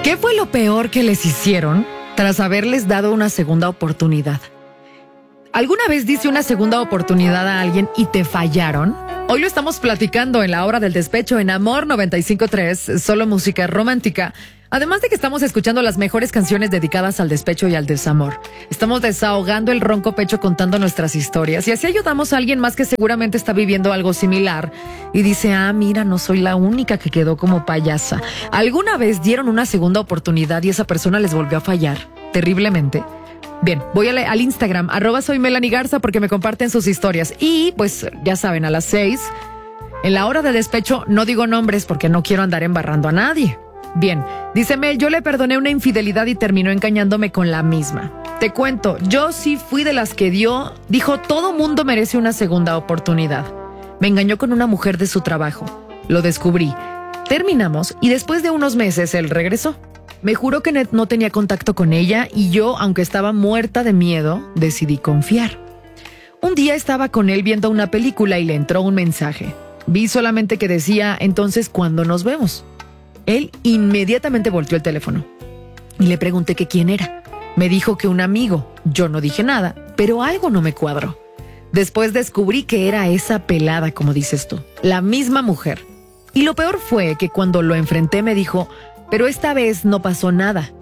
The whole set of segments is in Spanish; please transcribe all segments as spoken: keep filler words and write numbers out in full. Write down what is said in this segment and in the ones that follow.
¿Qué fue lo peor que les hicieron tras haberles dado una segunda oportunidad? ¿Alguna vez diste una segunda oportunidad a alguien y te fallaron? Hoy lo estamos platicando en la hora del despecho en Amor noventa y cinco punto tres, solo música romántica. Además de que estamos escuchando las mejores canciones dedicadas al despecho y al desamor. Estamos desahogando el ronco pecho contando nuestras historias y así ayudamos a alguien más que seguramente está viviendo algo similar y dice, ah, mira, no soy la única que quedó como payasa. ¿Alguna vez dieron una segunda oportunidad y esa persona les volvió a fallar terriblemente? Bien, voy a al Instagram, arroba soy Melanie Garza, porque me comparten sus historias. Y pues ya saben, a las seis, en la hora de despecho, no digo nombres porque no quiero andar embarrando a nadie. Bien, dice Mel, yo le perdoné una infidelidad y terminó engañándome con la misma. Te cuento, yo sí fui de las que dio, dijo, todo mundo merece una segunda oportunidad. Me engañó con una mujer de su trabajo. Lo descubrí. Terminamos y después de unos meses él regresó. Me juró que no tenía contacto con ella y yo, aunque estaba muerta de miedo, decidí confiar. Un día estaba con él viendo una película y le entró un mensaje. Vi solamente que decía, entonces, ¿cuándo nos vemos? Él inmediatamente volteó el teléfono y le pregunté que quién era. Me dijo que un amigo. Yo no dije nada, pero algo no me cuadró. Después descubrí que era esa pelada, como dices tú, la misma mujer. Y lo peor fue que cuando lo enfrenté me dijo, pero esta vez no pasó nada.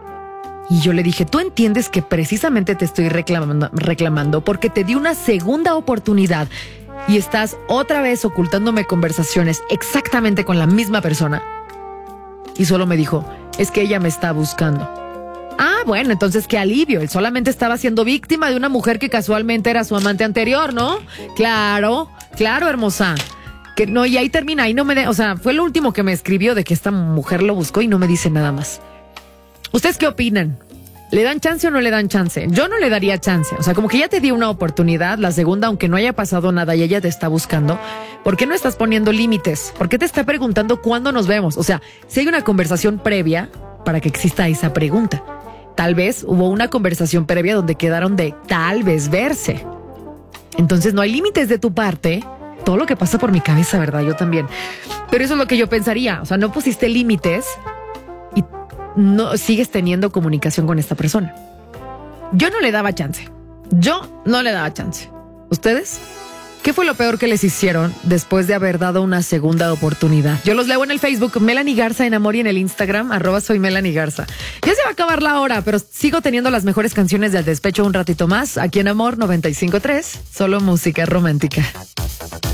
Y yo le dije, ¿tú entiendes que precisamente te estoy reclamando, reclamando porque te di una segunda oportunidad y estás otra vez ocultándome conversaciones exactamente con la misma persona? Y solo me dijo, es que ella me está buscando. Ah, bueno, entonces qué alivio. Él solamente estaba siendo víctima de una mujer que casualmente era su amante anterior, ¿no? Claro, claro, hermosa. Que no, y ahí termina, ahí no me de, o sea, fue lo último que me escribió de que esta mujer lo buscó y no me dice nada más. ¿Ustedes qué opinan? ¿Le dan chance o no le dan chance? Yo no le daría chance. O sea, como que ya te di una oportunidad, la segunda, aunque no haya pasado nada y ella te está buscando, ¿por qué no estás poniendo límites? ¿Por qué te está preguntando cuándo nos vemos? O sea, si hay una conversación previa para que exista esa pregunta. Tal vez hubo una conversación previa donde quedaron de tal vez verse. Entonces no hay límites de tu parte. Todo lo que pasa por mi cabeza, ¿verdad? Yo también. Pero eso es lo que yo pensaría. O sea, no pusiste límites y no sigues teniendo comunicación con esta persona. Yo no le daba chance. Yo no le daba chance. ¿Ustedes? ¿Qué fue lo peor que les hicieron después de haber dado una segunda oportunidad? Yo los leo en el Facebook, Melanie Garza en Amor, y en el Instagram, arroba soy Melanie Garza. Ya se va a acabar la hora, pero sigo teniendo las mejores canciones del despecho un ratito más, aquí en Amor noventa y cinco punto tres, solo música romántica.